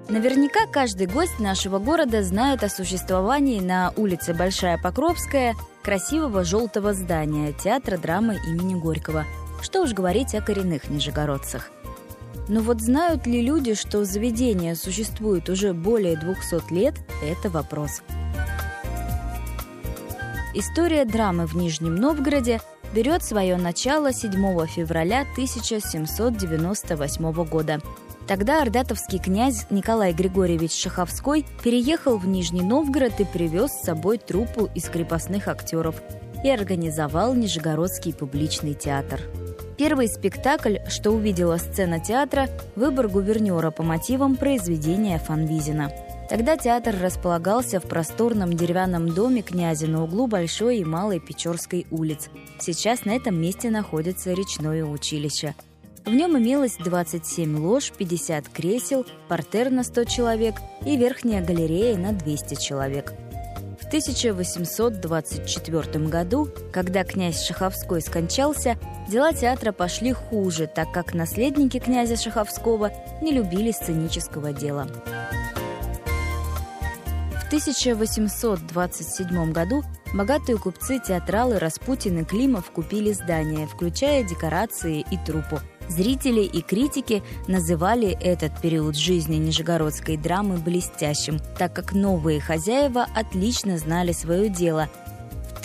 Наверняка каждый гость нашего города знает о существовании на улице Большая Покровская красивого желтого здания театра драмы имени Горького. Что уж говорить о коренных нижегородцах. Но вот знают ли люди, что заведение существует уже более 200 лет – это вопрос. История драмы в Нижнем Новгороде берет свое начало 7 февраля 1798 года. Тогда ордатовский князь Николай Григорьевич Шаховской переехал в Нижний Новгород и привез с собой труппу из крепостных актеров и организовал Нижегородский публичный театр. Первый спектакль, что увидела сцена театра, выбор гувернера по мотивам произведения Фанвизина. Тогда театр располагался в просторном деревянном доме князя на углу Большой и Малой Печорской улиц. Сейчас на этом месте находится речное училище. В нем имелось 27 лож, 50 кресел, партер на 100 человек и верхняя галерея на 200 человек. В 1824 году, когда князь Шаховской скончался, дела театра пошли хуже, так как наследники князя Шаховского не любили сценического дела. В 1827 году богатые купцы-театралы Распутин и Климов купили здание, включая декорации и труппу. Зрители и критики называли этот период жизни нижегородской драмы блестящим, так как новые хозяева отлично знали свое дело. В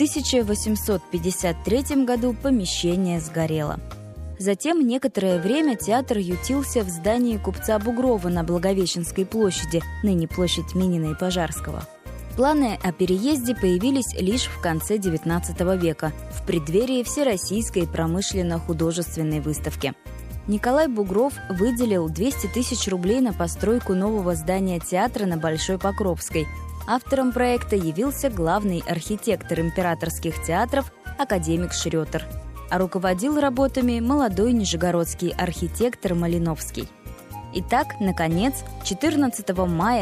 1853 году помещение сгорело. Затем некоторое время театр ютился в здании купца Бугрова на Благовещенской площади, ныне площадь Минина и Пожарского. Планы о переезде появились лишь в конце XIX века, в преддверии Всероссийской промышленно-художественной выставки. Николай Бугров выделил 200 тысяч рублей на постройку нового здания театра на Большой Покровской. Автором проекта явился главный архитектор императорских театров академик Шрётер, а руководил работами молодой нижегородский архитектор Малиновский. Итак, наконец, 14 мая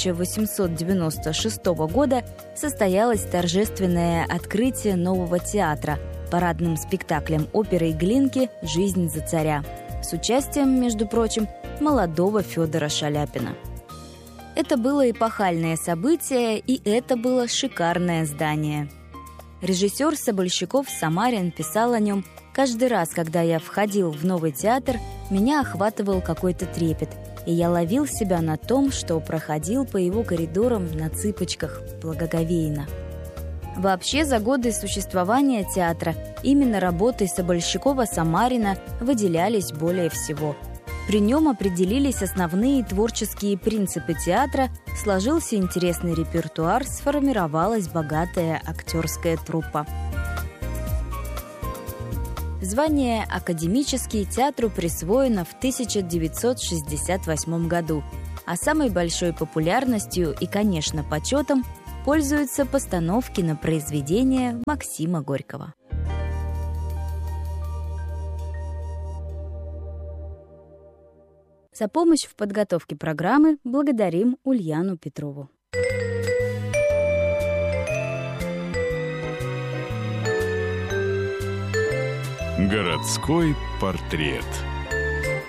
1896 года состоялось торжественное открытие нового театра парадным спектаклем оперы Глинки «Жизнь за царя» с участием, между прочим, молодого Федора Шаляпина. Это было эпохальное событие, и это было шикарное здание. Режиссер Собольщиков-Самарин писал о нем: «Каждый раз, когда я входил в новый театр, меня охватывал какой-то трепет, и я ловил себя на том, что проходил по его коридорам на цыпочках, благоговейно». Вообще, за годы существования театра именно работы Собольщикова-Самарина выделялись более всего. При нем определились основные творческие принципы театра, сложился интересный репертуар, сформировалась богатая актерская труппа. Звание академический театру присвоено в 1968 году, а самой большой популярностью и, конечно, почетом пользуются постановки на произведения Максима Горького. За помощь в подготовке программы благодарим Ульяну Петрову. Городской портрет.